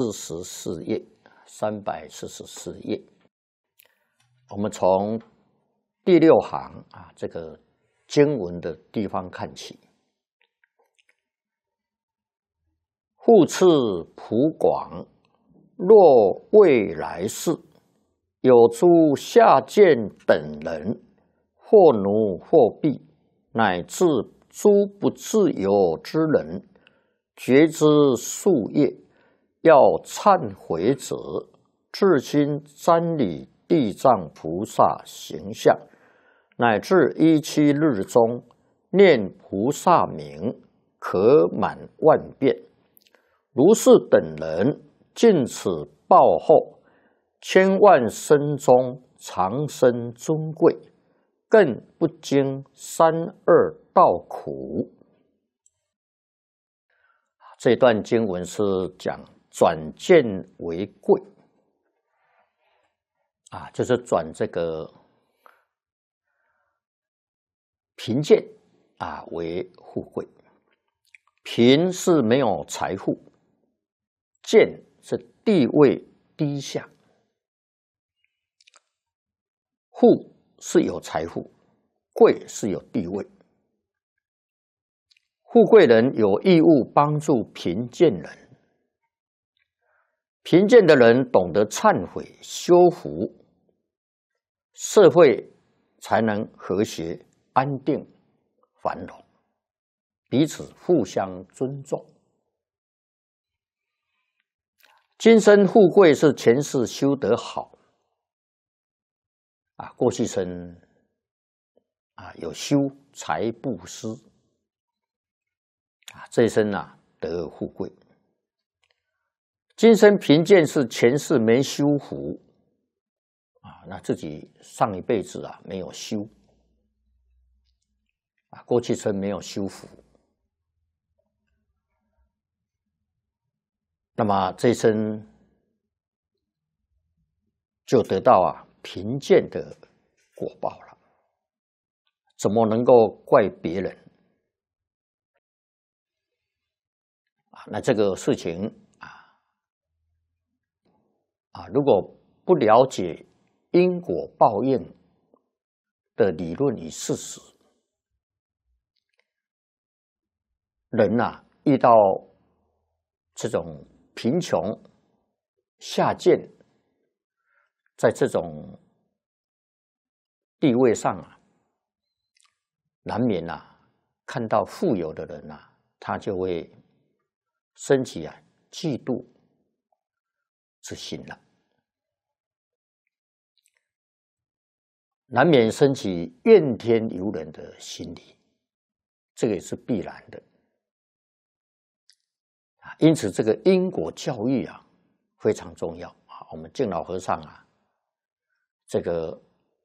344页，344页。我们从第6行这个经文的地方看起。复次普广，若未来世，有诸下贱等人，或奴或婢，乃至诸不自由之人，觉之夙业，要忏悔者，至今瞻礼地藏菩萨形象，乃至17日中念菩萨名，可满万遍。如是等人，尽此报后，千万生中长生尊贵，更不经三恶道苦。这段经文是讲转贱为贵就是转这个贫贱为富贵。贫是没有财富，贱是地位低下，富是有财富，贵是有地位。富贵人有义务帮助贫贱人，贫贱的人懂得忏悔修福，社会才能和谐安定繁荣，彼此互相尊重。今生富贵是前世修得好过去生有修财布施这一生得富贵。今生贫贱是前世没修福那自己上一辈子没有修过去生没有修福，那么这一生就得到贫贱的果报了。怎么能够怪别人那这个事情如果不了解因果报应的理论与事实，人遇到这种贫穷下贱，在这种地位上难免看到富有的人他就会升起嫉妒之心了，难免升起怨天尤人的心理，这个也是必然的。因此这个因果教育非常重要我们敬老和尚这个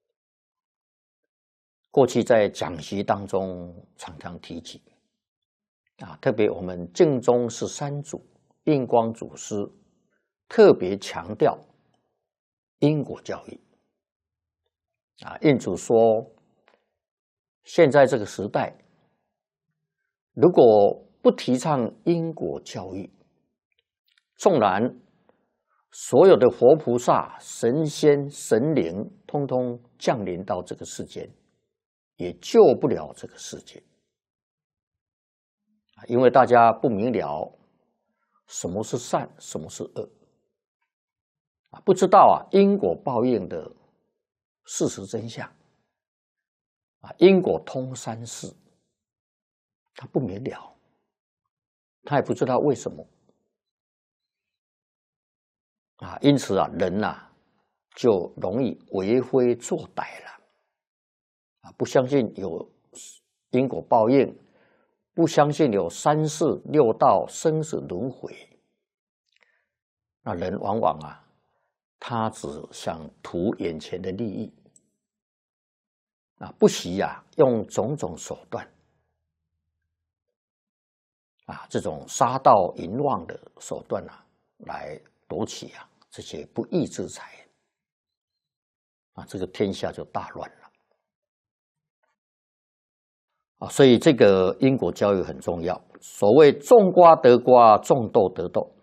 过去在讲习当中常常提起特别我们净宗13祖印光祖师特别强调因果教育印祖说，现在这个时代如果不提倡因果教育，纵然所有的佛菩萨、神仙、神灵通通降临到这个世间，也救不了这个世界。因为大家不明了什么是善，什么是恶不知道因果报应的事实真相因果通三世，他不明了，他也不知道为什么因此人就容易为非作歹了不相信有因果报应，不相信有三世六道生死轮回，那人往往他只想图眼前的利益不惜用种种手段这种杀盗淫妄的手段来夺取这些不义之财这个天下就大乱了所以这个因果教育很重要。所谓种瓜得瓜，种豆得豆